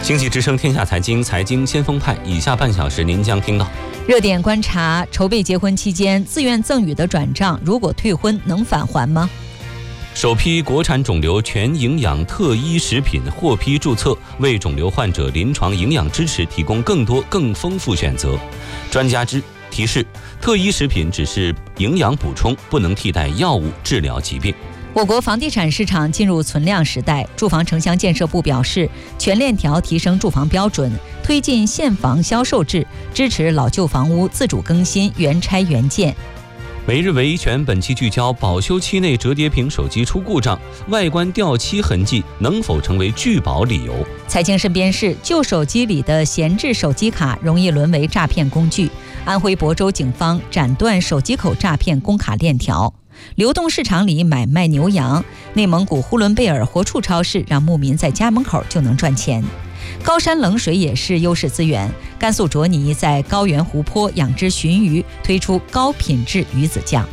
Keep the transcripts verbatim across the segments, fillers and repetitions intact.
经济之声天下财经财经先锋派，以下半小时您将听到： 热点观察，筹备结婚期间自愿赠与的转账，如果退婚能返还吗？ 首批国产肿瘤全营养特医食品获批注册，为肿瘤患者临床营养支持提供更多更丰富选择。专家之提示：特医食品只是营养补充，不能替代药物治疗疾病。 我国房地产市场进入存量时代，住房城乡建设部表示，全链条提升住房标准，推进现房销售制，支持老旧房屋自主更新、原拆原建。 每日维权本期聚焦：保修期内折叠屏手机出故障，外观掉漆痕迹能否成为拒保理由？ 财经身边事：旧手机里的闲置手机卡容易沦为诈骗工具。安徽亳州警方斩断手机口诈骗公卡链条。流动市场里买卖牛羊，内蒙古呼伦贝尔活畜超市让牧民在家门口就能赚钱。高山冷水也是优势资源，甘肃卓尼在高原湖泊养殖鲟鱼，推出高品质鱼子酱。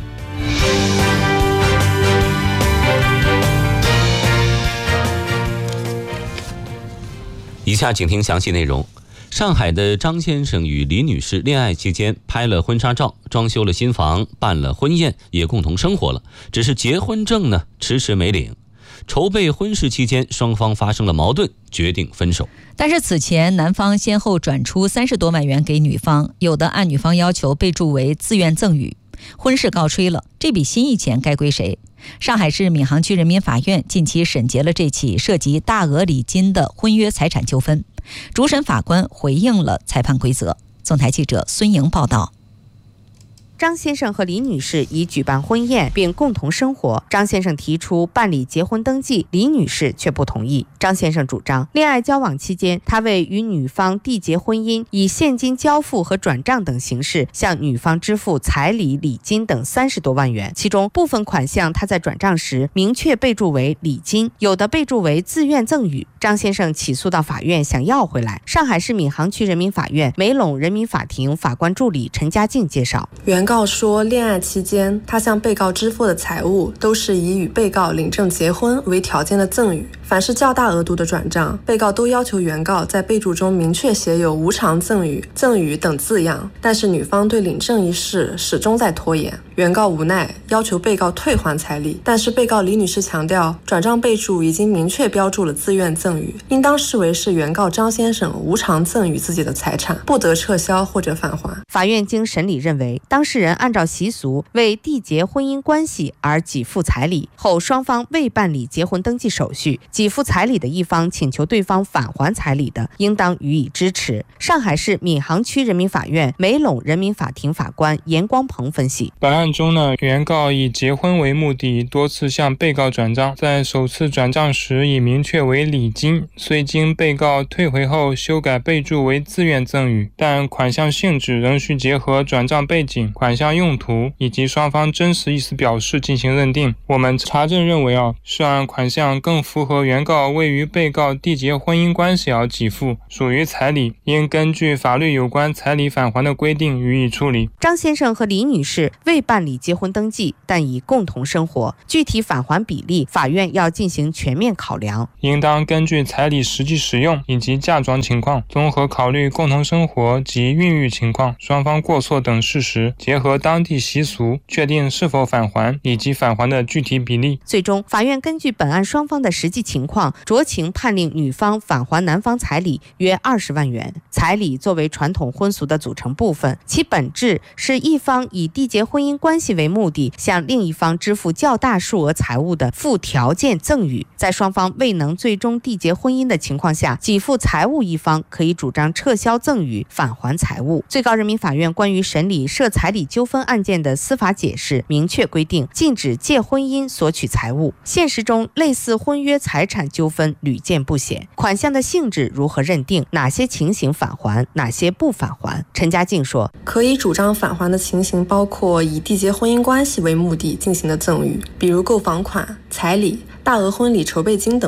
以下请听详细内容。上海的张先生与李女士恋爱期间拍了婚纱照，装修了新房，办了婚宴，也共同生活了，只是结婚证呢迟迟没领。筹备婚事期间，双方发生了矛盾，决定分手。 但是此前男方先后转出三十多万元给女方，有的按女方要求备注为自愿赠与。婚事告吹了，这笔心意钱该归谁？上海市闵行区人民法院近期审结了这起涉及大额礼金的婚约财产纠纷，主审法官回应了裁判规则。总台记者孙莹报道。 张先生和李女士已举办婚宴并共同生活，张先生提出办理结婚登记，李女士却不同意。张先生主张，恋爱交往期间，他为与女方缔结婚姻，以现金交付和转账等形式向女方支付彩礼、礼金等三十多万元，其中部分款项他在转账时明确备注为礼金，有的备注为自愿赠与。张先生起诉到法院想要回来。上海市闵行区人民法院梅陇人民法庭法官助理陈家静介绍， 原告说，恋爱期间他向被告支付的财物都是以与被告领证结婚为条件的赠与，凡是较大额度的转账，被告都要求原告在备注中明确写有无偿赠与、赠与等字样，但是女方对领证一事始终在拖延。原告无奈要求被告退还彩礼，但是被告李女士强调，转账备注已经明确标注了自愿赠与，应当视为是原告张先生无偿赠与自己的财产，不得撤销或者返还。 法院经审理认为，当事人按照习俗为缔结婚姻关系而给付彩礼后，双方未办理结婚登记手续，给付彩礼的一方请求对方返还彩礼的，应当予以支持。上海市闵行区人民法院梅陇人民法庭法官严光鹏分析， 本案中呢，原告以结婚为目的，多次向被告转账，在首次转账时已明确为礼金，虽经被告退回后修改备注为自愿赠与，但款项性质仍需结合转账背景、款项用途以及双方真实意思表示进行认定。我们查证认为啊，涉案款项更符合原告为与被告缔结婚姻关系而给付，属于彩礼，应根据法律有关彩礼返还的规定予以处理。 张先生和李女士未办理结婚登记，但已共同生活，具体返还比例，法院要进行全面考量， 应当根据彩礼实际使用以及嫁妆情况，综合考虑共同生活及孕育情况、双方过错等事实，结合当地习俗，确定是否返还以及返还的具体比例。 最终，法院根据本案双方的实际情况，酌情判令女方返还男方彩礼约二十万元。彩礼作为传统婚俗的组成部分，其本质是一方以缔结婚姻关系为目的，向另一方支付较大数额财物的附条件赠与。在双方未能最终缔结婚姻的情况下，给付财物一方可以主张撤销赠与，返还财物。最高人民法院关于审理涉彩礼纠纷案件的司法解释明确规定，禁止借婚姻索取财物。现实中，类似婚约财产纠纷屡见不鲜，款项的性质如何认定，哪些情形返还，哪些不返还？陈家静说， 可以主张返还的情形包括以缔结婚姻关系为目的进行的赠与，比如购房款、彩礼、大额婚礼筹备金等等。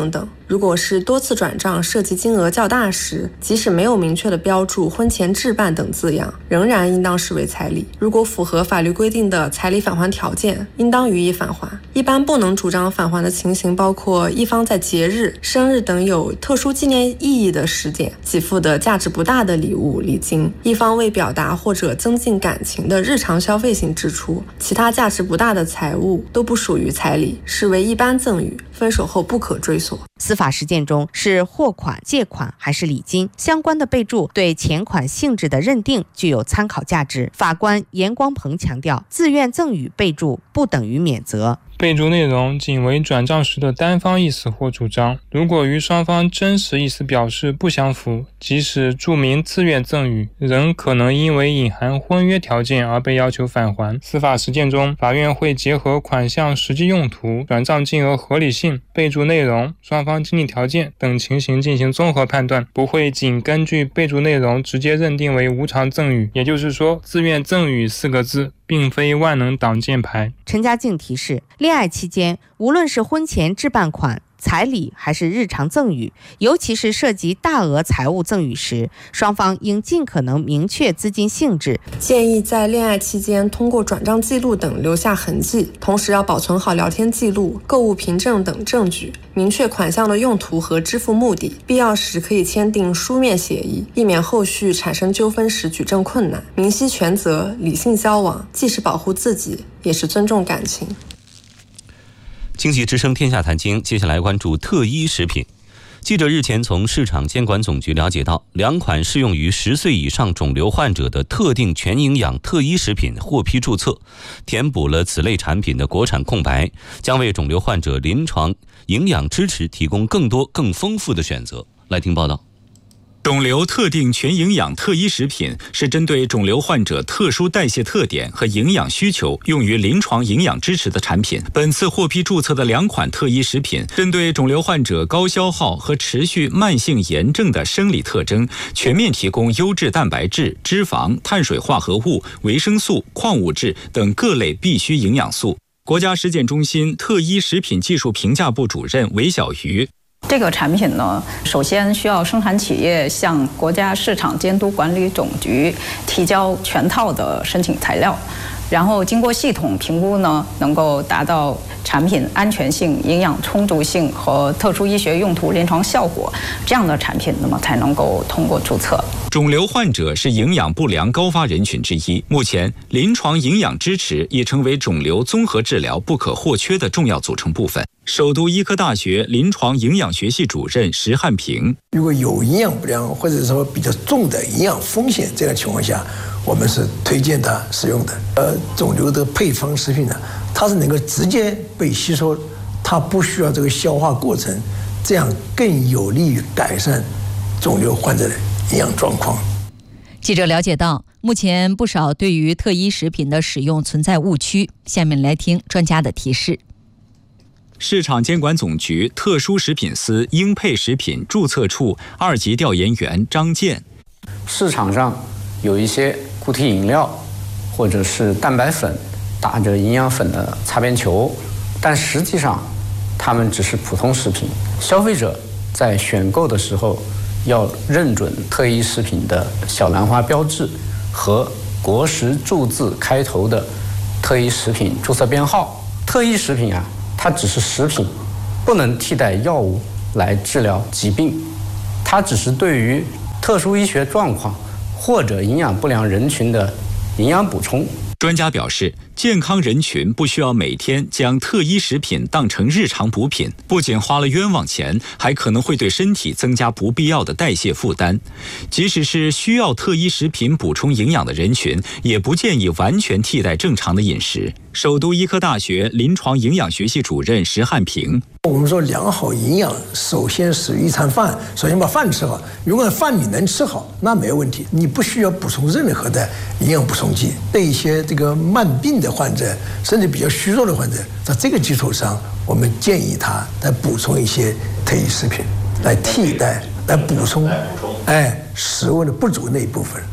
如果是多次转账涉及金额较大时，即使没有明确的标注婚前置办等字样，仍然应当视为彩礼。如果符合法律规定的彩礼返还条件，应当予以返还。一般不能主张返还的情形包括一方在节日、生日等有特殊纪念意义的时点给付的价值不大的礼物礼金，一方为表达或者增进感情的日常消费性支出，其他价值不大的财物都不属于彩礼，视为一般赠与，分手后不可追索。 司法实践中是货款、借款还是礼金，相关的备注对钱款性质的认定具有参考价值。法官严光鹏强调，自愿赠与备注不等于免责。 备注内容仅为转账时的单方意思或主张，如果与双方真实意思表示不相符，即使注明自愿赠与，仍可能因为隐含婚约条件而被要求返还。司法实践中，法院会结合款项实际用途、转账金额合理性、备注内容、双方经济条件等情形进行综合判断，不会仅根据备注内容直接认定为无偿赠与。也就是说，自愿赠与四个字并非万能挡箭牌。 陈家静提示，恋爱期间，无论是婚前置办款、彩礼还是日常赠与，尤其是涉及大额财物赠与时，双方应尽可能明确资金性质。 建议在恋爱期间通过转账记录等留下痕迹，同时要保存好聊天记录、购物凭证等证据，明确款项的用途和支付目的，必要时可以签订书面协议，避免后续产生纠纷时举证困难。明晰权责，理性交往，既是保护自己，也是尊重感情。 经济之声天下财经，接下来关注特一食品。记者日前从市场监管总局了解到，两款适用于十岁以上肿瘤患者的特定全营养特一食品获批注册，填补了此类产品的国产空白，将为肿瘤患者临床营养支持提供更多更丰富的选择。来听报道。 肿瘤特定全营养特一食品是针对肿瘤患者特殊代谢特点和营养需求用于临床营养支持的产品。本次获批注册的两款特一食品，针对肿瘤患者高消耗和持续慢性炎症的生理特征，全面提供优质蛋白质、脂肪、碳水化合物、维生素、矿物质等各类必需营养素。国家实践中心特一食品技术评价部主任韦小瑜， 这个产品呢，首先需要生产企业向国家市场监督管理总局提交全套的申请材料，然后经过系统评估呢，能够达到产品安全性、营养充足性和特殊医学用途临床效果，这样的产品那么才能够通过注册。 肿瘤患者是营养不良高发人群之一，目前临床营养支持已成为肿瘤综合治疗不可或缺的重要组成部分。首都医科大学临床营养学系主任石汉平， 如果有营养不良或者说比较重的营养风险这样情况下，我们是推荐它使用的。呃，肿瘤的配方食品呢，它是能够直接被吸收，它不需要这个消化过程，这样更有利于改善肿瘤患者的营养状况。 记者了解到，目前不少对于特一食品的使用存在误区，下面来听专家的提示。 市场监管总局特殊食品司英配食品注册处二级调研员张健， 市场上有一些固体饮料或者是蛋白粉打着营养粉的擦边球，但实际上它们只是普通食品。消费者在选购的时候要认准特一食品的小兰花标志和国食注字开头的特一食品注册编号。特一食品啊，它只是食品，不能替代药物来治疗疾病，它只是对于特殊医学状况或者营养不良人群的营养补充。 专家表示，健康人群不需要每天将特一食品当成日常补品，不仅花了冤枉钱，还可能会对身体增加不必要的代谢负担。即使是需要特一食品补充营养的人群，也不建议完全替代正常的饮食。首都医科大学临床营养学系主任石汉平， 我们说良好营养首先始于一餐饭，首先把饭吃好。如果饭你能吃好，那没有问题，你不需要补充任何的营养补充剂。对一些这个慢病的患者，甚至比较虚弱的患者，在这个基础上，我们建议他来补充一些特异食品，来替代、来补充，哎，食物的不足那一部分。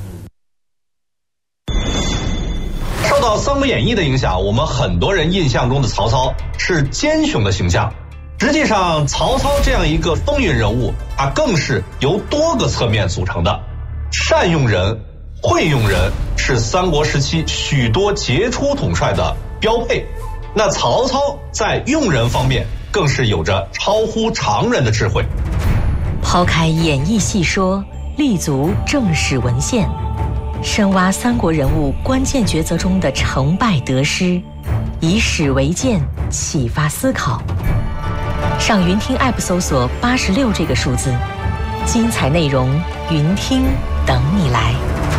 受到《三国演义》的影响，我们很多人印象中的曹操是奸雄的形象。 实际上，曹操这样一个风云人物，他更是由多个侧面组成的。善用人、会用人是三国时期许多杰出统帅的标配。那曹操在用人方面更是有着超乎常人的智慧。 抛开演绎细说，立足正史文献，深挖三国人物关键抉择中的成败得失，以史为鉴，启发思考。上云听 App 搜索八十六这个数字，精彩内容云听等你来。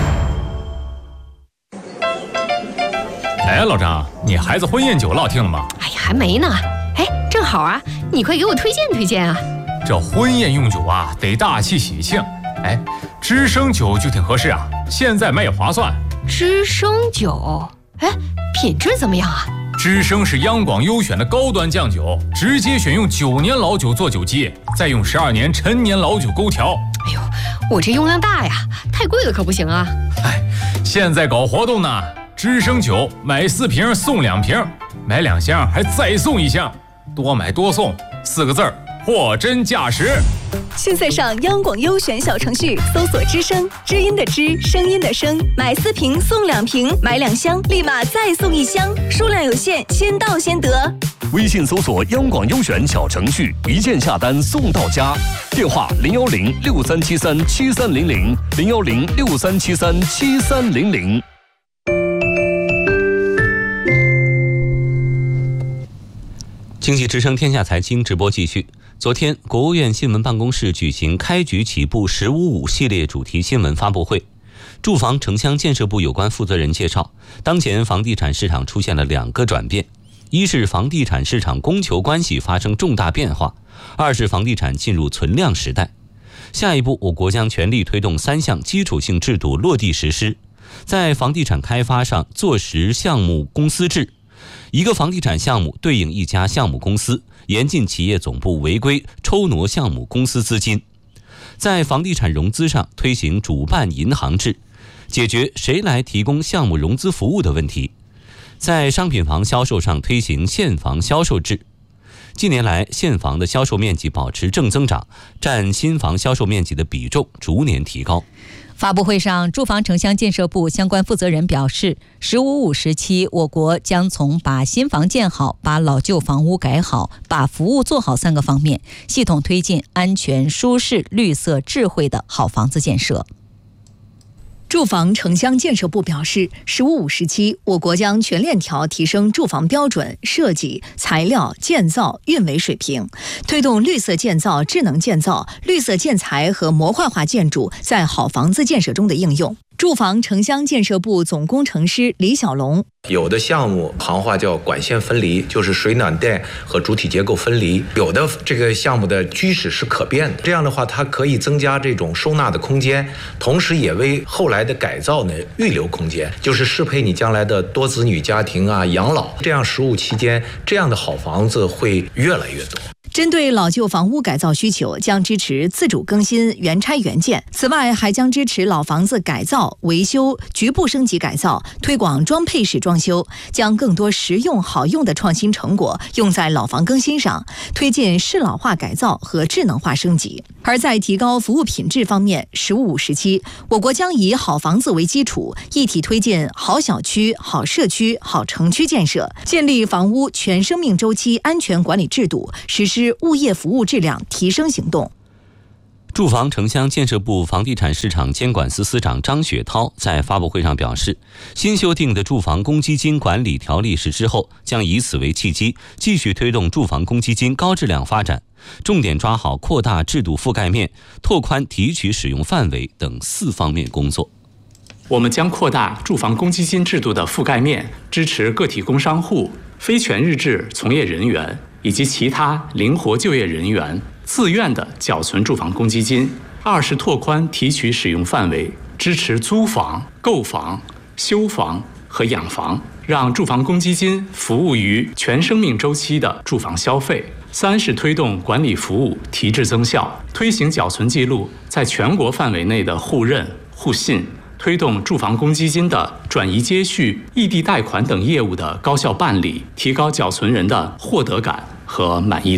哎，老张，你孩子婚宴酒落定了吗？ 哎呀，还没呢。哎，正好啊，你快给我推荐推荐啊！ 这婚宴用酒啊，得大气喜庆。哎，知生酒就挺合适啊，现在卖也划算。 知生酒，哎，品质怎么样啊？ 知生是央广优选的高端酱酒，直接选用九年老酒做酒基，再用十二年陈年老酒勾调。 哎呦，我这用量大呀，太贵了可不行啊！ 哎，现在搞活动呢，知生酒买四瓶送两瓶，买两箱还再送一箱，多买多送，四个字儿，货真价实。 现在上央广优选小程序搜索知声，知音的知，声音的声，买四瓶送两瓶，买两箱立马再送一箱，数量有限，先到先得。 微信搜索央广优选小程序，一键下单送到家。电话零幺零六三七三七三零零零幺零六三七三七三零零。 经济之声天下财经直播继续。昨天，国务院新闻办公室举行开局起步十五五系列主题新闻发布会。住房城乡建设部有关负责人介绍，当前房地产市场出现了两个转变，一是房地产市场供求关系发生重大变化，二是房地产进入存量时代。下一步，我国将全力推动三项基础性制度落地实施，在房地产开发上坐实项目公司制，一个房地产项目对应一家项目公司，严禁企业总部违规抽挪项目公司资金。在房地产融资上推行主办银行制，解决谁来提供项目融资服务的问题。在商品房销售上推行现房销售制。近年来，现房的销售面积保持正增长，占新房销售面积的比重逐年提高。 发布会上，住房城乡建设部相关负责人表示，十五五时期，我国将从把新房建好、把老旧房屋改好、把服务做好三个方面，系统推进安全、舒适、绿色、智慧的好房子建设。 住房城乡建设部表示，十五五时期，我国将全链条提升住房标准、设计、材料、建造、运维水平，推动绿色建造、智能建造、绿色建材和模块化建筑在好房子建设中的应用。住房城乡建设部总工程师李小龙， 有的项目行话叫管线分离，就是水暖带和主体结构分离。有的这个项目的居室是可变的，这样的话它可以增加这种收纳的空间，同时也为后来的改造呢预留空间，就是适配你将来的多子女家庭啊、养老。这样十五期间，这样的好房子会越来越多。 针对老旧房屋改造需求，将支持自主更新、原拆原建。此外，还将支持老房子改造、维修、局部升级改造，推广装配式装修，将更多实用好用的创新成果用在老房更新上，推进适老化改造和智能化升级。而在提高服务品质方面，十五五时期，我国将以好房子为基础，一体推进好小区、好社区、好城区建设，建立房屋全生命周期安全管理制度，实施物业服务质量提升行动。 住房城乡建设部房地产市场监管司司长张雪涛在发布会上表示，新修订的住房公积金管理条例实施后，将以此为契机，继续推动住房公积金高质量发展，重点抓好扩大制度覆盖面、拓宽提取使用范围等四方面工作。 我们将扩大住房公积金制度的覆盖面，支持个体工商户、非全日制从业人员以及其他灵活就业人员自愿的缴存住房公积金。二是拓宽提取使用范围，支持租房、购房、修房和养房，让住房公积金服务于全生命周期的住房消费。三是推动管理服务提质增效，推行缴存记录在全国范围内的互认互信，推动住房公积金的转移接续、异地贷款等业务的高效办理，提高缴存人的获得感和满意度。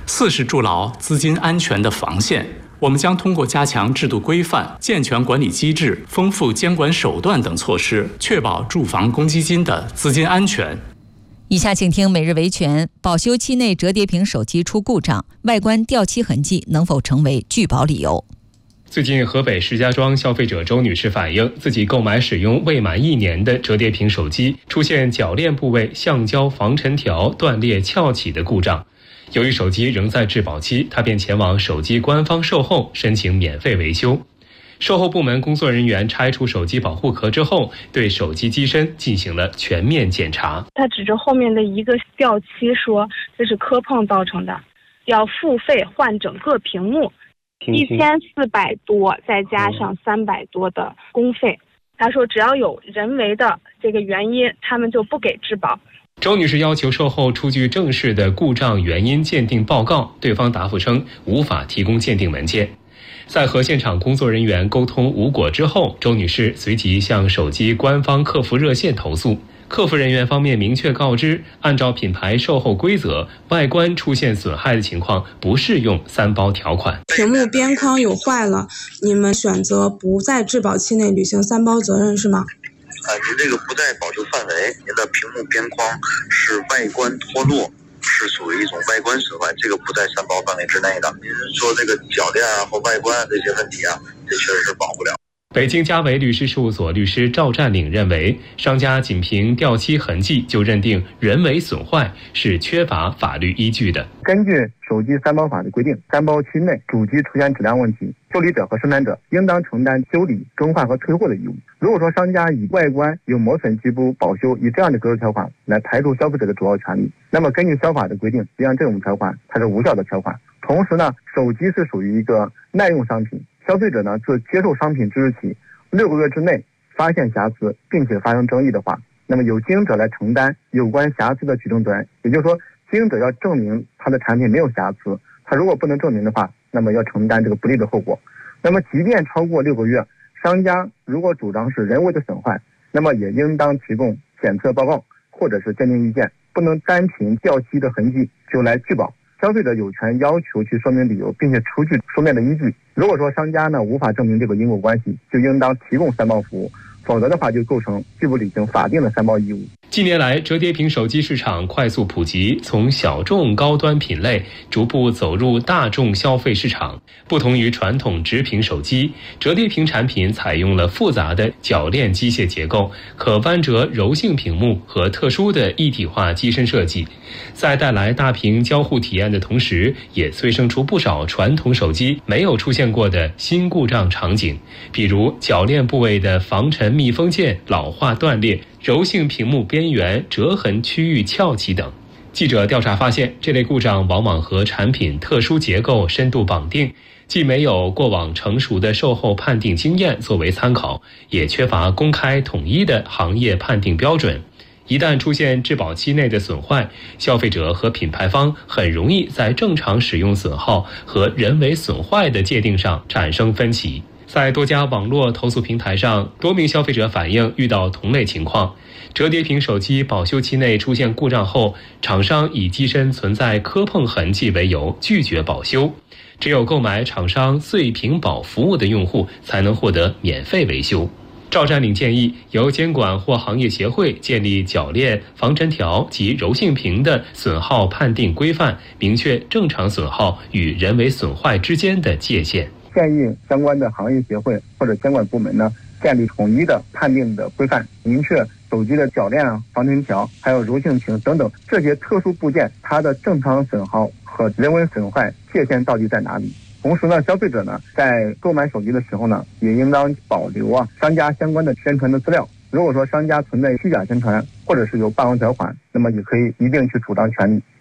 四是筑牢资金安全的防线。我们将通过加强制度规范、健全管理机制、丰富监管手段等措施，确保住房公积金的资金安全。 以下请听每日维权：保修期内折叠屏手机出故障，外观掉漆痕迹能否成为拒保理由？ 最近，河北石家庄消费者周女士反映，自己购买使用未满一年的折叠屏手机出现铰链部位橡胶防尘条断裂翘起的故障。由于手机仍在质保期，她便前往手机官方售后申请免费维修。售后部门工作人员拆除手机保护壳之后，对手机机身进行了全面检查。 他指着后面的一个掉漆说这是磕碰造成的，要付费换整个屏幕，一千四百多再加上三百多的工费。他说只要有人为的这个原因，他们就不给质保。 周女士要求售后出具正式的故障原因鉴定报告，对方答复称无法提供鉴定文件。在和现场工作人员沟通无果之后，周女士随即向手机官方客服热线投诉。客服人员方面明确告知，按照品牌售后规则，外观出现损害的情况不适用三包条款。 屏幕边框有坏了，你们选择不在质保期内履行三包责任是吗？ 啊，您这个不在保修范围，您的屏幕边框是外观脱落，是属于一种外观损坏，这个不在三包范围之内的。您说这个铰链啊和外观啊这些问题啊，这确实是保不了。 北京嘉维律师事务所律师赵占领认为，商家仅凭掉漆痕迹就认定人为损坏是缺乏法律依据的。 根据手机三包法的规定，三包期内主机出现质量问题，修理者和生产者应当承担修理、更换和退货的义务。如果说商家以外观有磨损即不保修，以这样的格式条款来排除消费者的主要权利，那么根据消法的规定，实际上这种条款它是无效的条款。同时呢，手机是属于一个耐用商品，消费者呢自接受商品之日起六个月之内发现瑕疵并且发生争议的话，那么由经营者来承担有关瑕疵的举证责任。也就是说，经营者要证明他的产品没有瑕疵，他如果不能证明的话，那么要承担这个不利的后果。那么即便超过六个月，商家如果主张是人为的损坏，那么也应当提供检测报告或者是鉴定意见，不能单凭掉漆的痕迹就来拒保。消费者有权要求去说明理由，并且出具书面的依据。如果说商家呢无法证明这个因果关系，就应当提供三包服务，否则的话就构成拒不履行法定的三包义务。 近年来，折叠屏手机市场快速普及，从小众高端品类逐步走入大众消费市场。不同于传统直屏手机，折叠屏产品采用了复杂的铰链机械结构、可弯折柔性屏幕和特殊的一体化机身设计，在带来大屏交互体验的同时，也催生出不少传统手机没有出现过的新故障场景，比如铰链部位的防尘密封件老化断裂、柔性屏幕边缘折痕区域翘起等。记者调查发现，这类故障往往和产品特殊结构深度绑定，既没有过往成熟的售后判定经验作为参考，也缺乏公开统一的行业判定标准。一旦出现质保期内的损坏，消费者和品牌方很容易在正常使用损耗和人为损坏的界定上产生分歧。在多家网络投诉平台上，多名消费者反映遇到同类情况：折叠屏手机保修期内出现故障后，厂商以机身存在磕碰痕迹为由拒绝保修，只有购买厂商碎屏保服务的用户才能获得免费维修。赵占领建议，由监管或行业协会建立铰链、防尘条及柔性屏的损耗判定规范，明确正常损耗与人为损坏之间的界限。 建议相关的行业协会或者监管部门呢，建立统一的判定的规范，明确手机的铰链啊、防尘条还有柔性屏等等这些特殊部件，它的正常损耗和人为损坏界限到底在哪里。同时呢，消费者呢在购买手机的时候呢，也应当保留啊商家相关的宣传的资料。如果说商家存在虚假宣传或者是有霸王条款，那么也可以一并去主张权利。